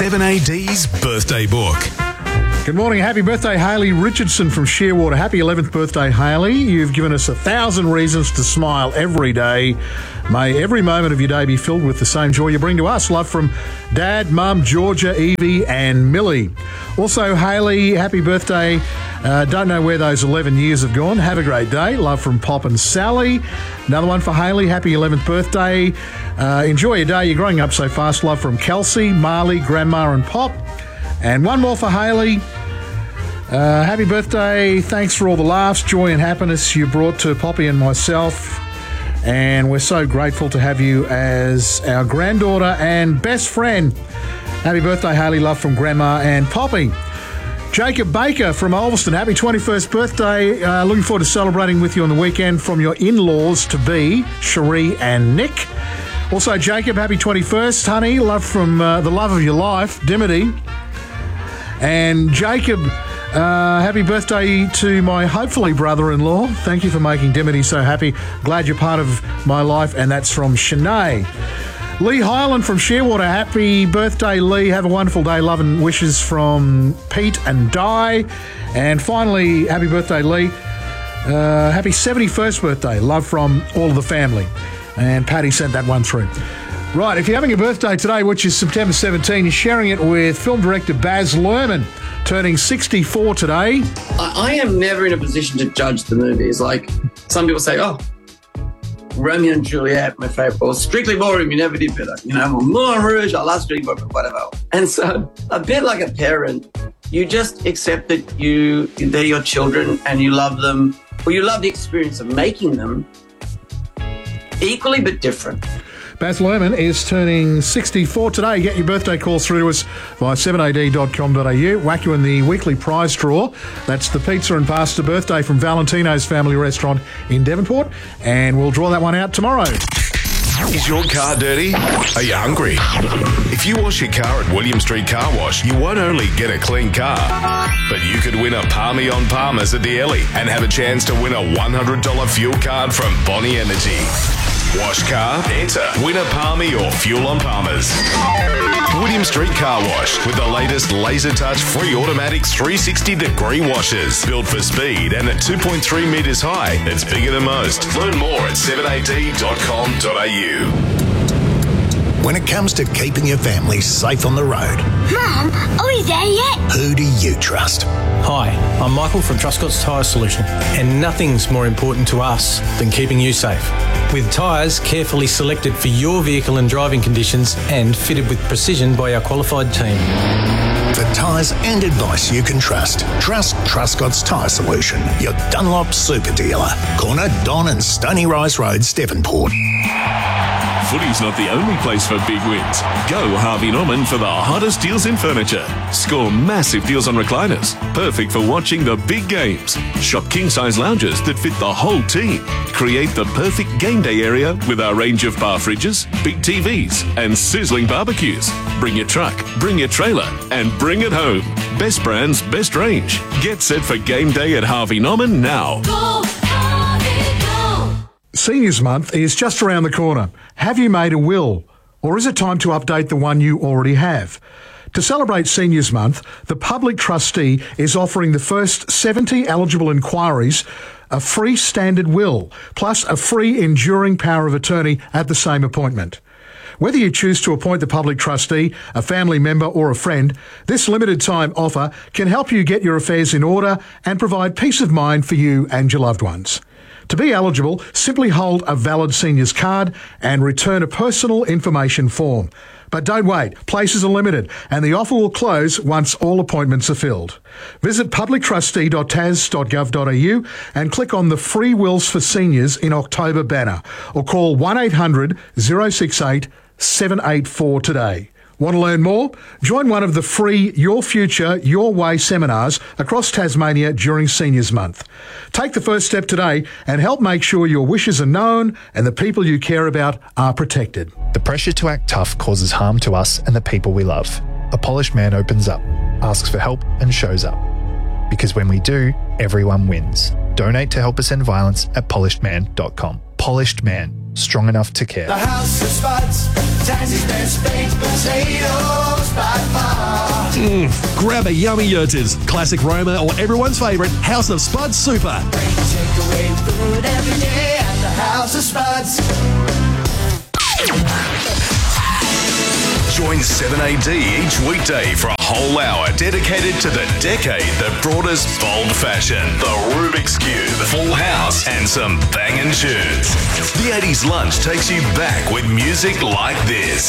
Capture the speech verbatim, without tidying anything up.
seven A D's birthday book. Good morning. Happy birthday, Hayley Richardson from Shearwater. Happy eleventh birthday, Hayley. You've given us a thousand reasons to smile every day. May every moment of your day be filled with the same joy you bring to us. Love from Dad, Mum, Georgia, Evie and Millie. Also, Hayley, happy birthday. Uh, don't know where those eleven years have gone. Have a great day. Love from Pop and Sally. Another one for Hayley. Happy eleventh birthday. Uh, enjoy your day. You're growing up so fast. Love from Kelsey, Marley, Grandma and Pop. And one more for Hayley. Uh, happy birthday. Thanks for all the laughs, joy and happiness you brought to Poppy and myself. And we're so grateful to have you as our granddaughter and best friend. Happy birthday, Hayley. Love from Grandma and Poppy. Jacob Baker from Ulverston. Happy twenty-first birthday. Uh, looking forward to celebrating with you on the weekend from your in-laws to be, Cherie and Nick. Also, Jacob, happy twenty-first, honey. Love from uh, the love of your life, Dimity. And Jacob, uh, happy birthday to my hopefully brother-in-law. Thank you for making Dimity so happy. Glad you're part of my life. And that's from Shanae. Lee Highland from Shearwater. Happy birthday, Lee. Have a wonderful day. Love and wishes from Pete and Di. And finally, happy birthday, Lee. Uh, happy seventy-first birthday. Love from all of the family. And Patty sent that one through. Right, if you're having a birthday today, which is September seventeenth, you're sharing it with film director Baz Luhrmann, turning sixty-four today. I, I am never in a position to judge the movies. Like, some people say, oh, Romeo and Juliet, my favourite, or Strictly Ballroom, you never did better. You know, Moulin Rouge, I love Strictly Ballroom, whatever. And so, a bit like a parent, you just accept that you they're your children and you love them, or you love the experience of making them equally but different. Baz Luhrmann is turning sixty-four today. Get your birthday calls through to us via seven a d dot com dot a u. Whack you in the weekly prize draw. That's the pizza and pasta birthday from Valentino's Family Restaurant in Devonport. And we'll draw that one out tomorrow. Is your car dirty? Are you hungry? If you wash your car at William Street Car Wash, you won't only get a clean car, but you could win a Palmy on Palmers at the Ellie and have a chance to win a one hundred dollars fuel card from Bonnie Energy. Wash car, enter, win a Palmy or fuel on Palmers. William Street Car Wash with the latest laser touch free automatic three hundred sixty degree washers. Built for speed and at two point three metres high, it's bigger than most. Learn more at seven a d dot com dot a u. When it comes to keeping your family safe on the road, Mum, are we there yet? who do you trust? Hi, I'm Michael from Truscott's Tyre Solution, and nothing's more important to us than keeping you safe. With tyres carefully selected for your vehicle and driving conditions and fitted with precision by our qualified team. For tyres and advice you can trust, trust Truscott's Tyre Solution, your Dunlop super dealer. Corner Don and Stony Rise Road, Devonport. Footy's not the only place for big wins. Go Harvey Norman for the hottest deals in furniture. Score massive deals on recliners, perfect for watching the big games. Shop king-size lounges that fit the whole team. Create the perfect game day area with our range of bar fridges, big T Vs, and sizzling barbecues. Bring your truck, bring your trailer, and bring it home. Best brands, best range. Get set for game day at Harvey Norman now. Go, Harvey, go! Seniors Month is just around the corner. Have you made a will? Or is it time to update the one you already have? To celebrate Seniors Month, the Public Trustee is offering the first seventy eligible inquiries a free standard will, plus a free enduring power of attorney at the same appointment. Whether you choose to appoint the Public Trustee, a family member or a friend, this limited time offer can help you get your affairs in order and provide peace of mind for you and your loved ones. To be eligible, simply hold a valid seniors card and return a personal information form. But don't wait, places are limited and the offer will close once all appointments are filled. Visit public trustee dot t a s dot gov dot a u and click on the Free Wills for Seniors in October banner or call one eight hundred oh six eight seven eight four today. Want to learn more? Join one of the free Your Future, Your Way seminars across Tasmania during Seniors Month. Take the first step today and help make sure your wishes are known and the people you care about are protected. The pressure to act tough causes harm to us and the people we love. A polished man opens up, asks for help and shows up. Because when we do, everyone wins. Donate to help us end violence at polished man dot com. Polished Man. Strong enough to care. The house of Spuds, Tassie's best baked potatoes by far. Mm, grab a yummy Yerters, classic Roma, or everyone's favourite House of Spuds Super. Takeaway food every day at the House of Spuds. Join seven A D each weekday for a whole hour dedicated to the decade that brought us bold fashion, the Rubik's Cube, Full House, and some banging tunes. The eighties lunch takes you back with music like this.